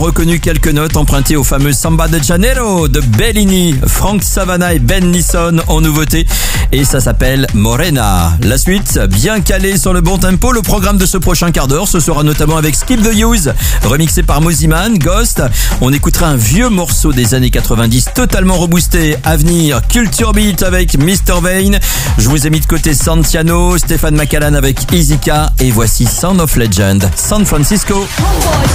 Reconnu quelques notes empruntées au fameux Samba de Janeiro de Bellini, Frank Savannah et Ben Nisson en nouveauté. Et ça s'appelle Morena. La suite, bien calé sur le bon tempo, le programme de ce prochain quart d'heure, ce sera notamment avec Skip the Use, remixé par Moziman, Ghost. On écoutera un vieux morceau des années 90, totalement reboosté. À venir, Culture Beat avec Mr. Vane. Je vous ai mis de côté Santiano, Stéphane Macallan avec Izika. Et voici Sound of Legend, San Francisco.